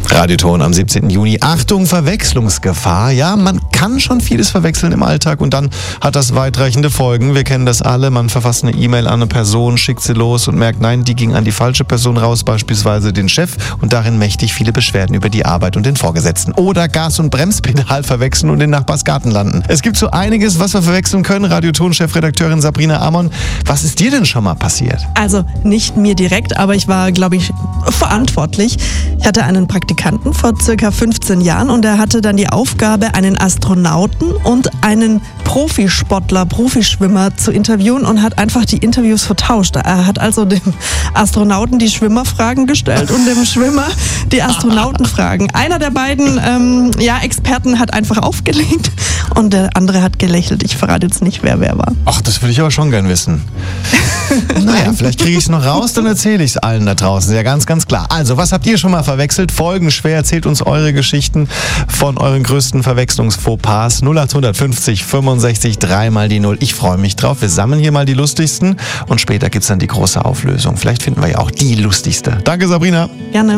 Radioton am 17. Juni. Achtung, Verwechslungsgefahr. Ja, man kann schon vieles verwechseln im Alltag und dann hat das weitreichende Folgen. Wir kennen das alle. Man verfasst eine E-Mail an eine Person, schickt sie los und merkt, nein, die ging an die falsche Person raus, beispielsweise den Chef, und darin mächtig viele Beschwerden über die Arbeit und den Vorgesetzten. Oder Gas- und Bremspedal verwechseln und in Nachbarsgarten landen. Es gibt so einiges, was wir verwechseln können. Radioton-Chefredakteurin Sabrina Amon, was ist dir denn schon mal passiert? Also nicht mir direkt, aber ich war, glaube ich, verantwortlich. Ich hatte einen Praktikanten vor circa 15 Jahren und er hatte dann die Aufgabe, einen Astronauten und einen Profisportler, Profischwimmer zu interviewen und hat einfach die Interviews vertauscht. Er hat also dem Astronauten die Schwimmerfragen gestellt und dem Schwimmer die Astronautenfragen. Einer der beiden Experten hat einfach aufgelegt und der andere hat gelächelt. Ich verrate jetzt nicht, wer war. Ach, das würde ich aber schon gern wissen. Naja, vielleicht kriege ich es noch raus, dann erzähle ich es allen da draußen. Ja, ganz, ganz klar. Also, was habt ihr schon mal verwechselt? Folgenschwer, erzählt uns eure Geschichten von euren größten Verwechslungsfauxpas. 0850 65 3 mal die 0. Ich freue mich drauf. Wir sammeln hier mal die lustigsten und später gibt es dann die große Auflösung. Vielleicht finden wir ja auch die lustigste. Danke, Sabrina. Gerne.